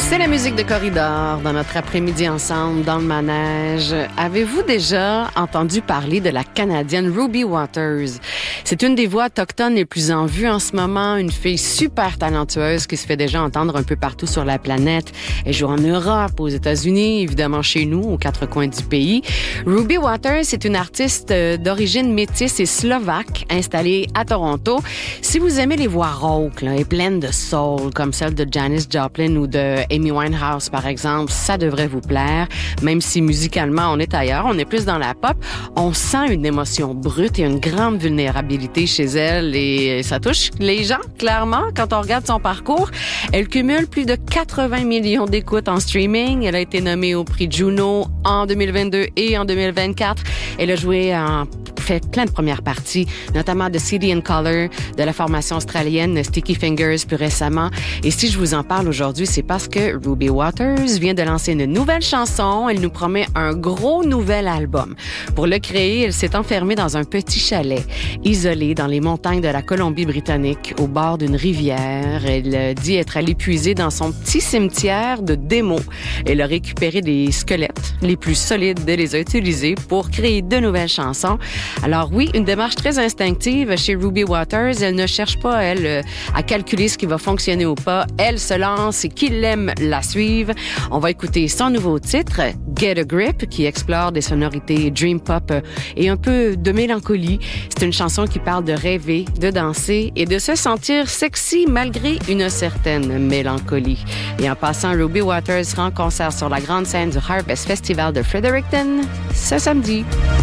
C'est la musique de Corridor dans notre après-midi ensemble dans le manège. Avez-vous déjà entendu parler de la Canadienne Ruby Waters? C'est une des voix autochtones les plus en vue en ce moment, une fille super talentueuse qui se fait déjà entendre un peu partout sur la planète. Elle joue en Europe, aux États-Unis, évidemment chez nous, aux quatre coins du pays. Ruby Waters, c'est une artiste d'origine métisse et slovaque installée à Toronto. Si vous aimez les voix rauques là, et pleines de soul, comme celle de Janis Joplin ou de Amy Winehouse, par exemple, ça devrait vous plaire. Même si musicalement, on est ailleurs, on est plus dans la pop, on sent une émotion brute et une grande vulnérabilité chez elle et ça touche les gens, clairement, quand on regarde son parcours. Elle cumule plus de 80 millions d'écoutes en streaming. Elle a été nommée au prix Juno en 2022 et en 2024. Elle a fait plein de premières parties, notamment de City and Colour, de la formation australienne Sticky Fingers plus récemment. Et si je vous en parle aujourd'hui, c'est parce que Ruby Waters vient de lancer une nouvelle chanson. Elle nous promet un gros nouvel album. Pour le créer, elle s'est enfermée dans un petit chalet, isolé dans les montagnes de la Colombie-Britannique, au bord d'une rivière. Elle dit être allée puiser dans son petit cimetière de démos. Elle a récupéré des squelettes les plus solides et les a utilisés pour créer de nouvelles chansons. Alors oui, une démarche très instinctive chez Ruby Waters. Elle ne cherche pas, elle, à calculer ce qui va fonctionner ou pas. Elle se lance et qui l'aime la suive. On va écouter son nouveau titre, Get a Grip, qui explore des sonorités dream pop et un peu de mélancolie. C'est une chanson qui parle de rêver, de danser et de se sentir sexy malgré une certaine mélancolie. Et en passant, Ruby Waters sera en concert sur la grande scène du Harvest Festival de Fredericton ce samedi.